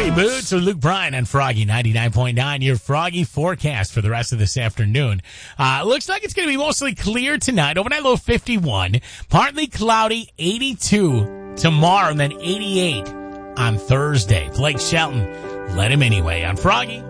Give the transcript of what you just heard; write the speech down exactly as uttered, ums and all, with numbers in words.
Hey, Boots, or Luke Bryan on Froggy ninety-nine point nine, your Froggy forecast for the rest of this afternoon. Uh, looks like it's going to be mostly clear tonight. Overnight low fifty-one, partly cloudy, eighty-two tomorrow, and then eighty-eight on Thursday. Blake Shelton, let him anyway on Froggy